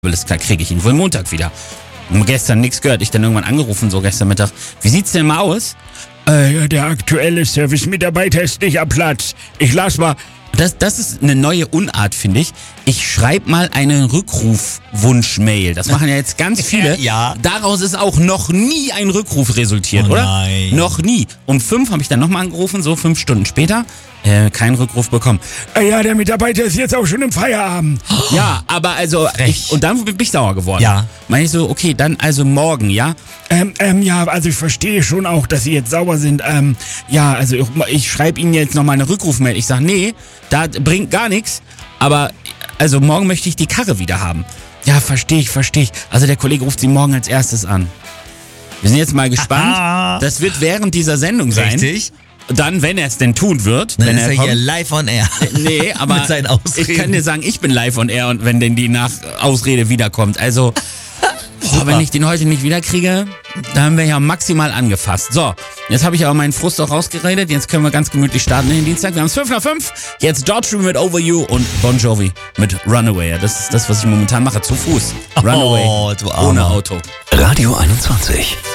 Alles klar, kriege ich ihn wohl Montag wieder. Gestern nichts gehört, ich dann irgendwann angerufen, so gestern Mittag. Wie sieht's denn mal aus? Der aktuelle Service-Mitarbeiter ist nicht am Platz. Ich lass mal. Das ist eine neue Unart, finde ich. Ich schreibe mal eine Rückrufwunsch-Mail. Das machen ja jetzt ganz viele. Ja. Daraus ist auch noch nie ein Rückruf resultiert, oder? Nein. Noch nie. Um 5 habe ich dann nochmal angerufen, so 5 Stunden später. Keinen Rückruf bekommen. Ja, der Mitarbeiter ist jetzt auch schon im Feierabend. Ja, aber also, und dann bin ich sauer geworden. Ja. Meine ich so, okay, dann also morgen, ja? Ja, also ich verstehe schon auch, dass Sie jetzt sauer sind. Ja, also ich schreibe Ihnen jetzt nochmal eine Rückrufmail. Ich sage, nee, das bringt gar nichts. Aber, also morgen möchte ich die Karre wieder haben. Ja, verstehe ich. Also der Kollege ruft Sie morgen als erstes an. Wir sind jetzt mal gespannt. Das wird während dieser Sendung sein. Richtig. Dann, wenn er es denn tun wird. Dann wenn ist er kommt. hier live on air. Nee, aber Mit seinen Ausreden. ich kann dir sagen, ich bin live on air und wenn denn die Ausrede wiederkommt. Also, wenn ich den heute nicht wiederkriege, dann haben wir ja maximal angefasst. So, jetzt habe ich aber meinen Frust auch rausgeredet. Jetzt können wir ganz gemütlich starten in den Dienstag. Wir haben es 5:05. Jetzt George Strait mit Over You und Bon Jovi mit Runaway. Das ist das, was ich momentan mache. Zu Fuß. Runaway. Oh, du Armer. Ohne Auto. Radio 21.